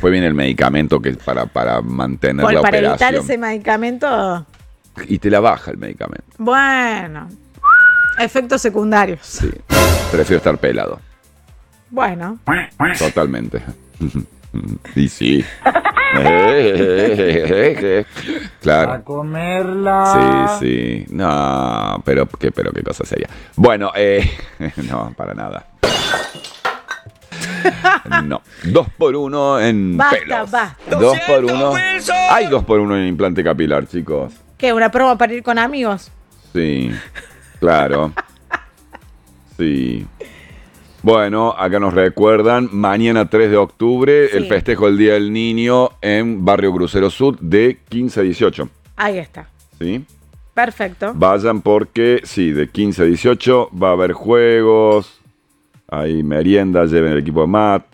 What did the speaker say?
después viene el medicamento que para mantener la Para operación. evitar ese medicamento. Y te la baja el medicamento. Bueno, efectos secundarios. Sí, prefiero estar pelado. Bueno. Totalmente. Y sí. Claro. A comerla. Sí. No, pero qué cosa sería. Bueno, no, para nada. No. 2x1 en Basta, pelos. basta. 2x1. Hay 2x1 en implante capilar, chicos. ¿Qué? ¿Una prueba para ir con amigos? Sí, claro. Sí. Bueno, acá nos recuerdan, mañana 3 de octubre, Sí. el festejo del Día del Niño en Barrio Crucero Sur de 15 a 18. Ahí está. ¿Sí? Perfecto. Vayan porque, sí, de 15 a 18 va a haber juegos, hay merienda, lleven el equipo de mate.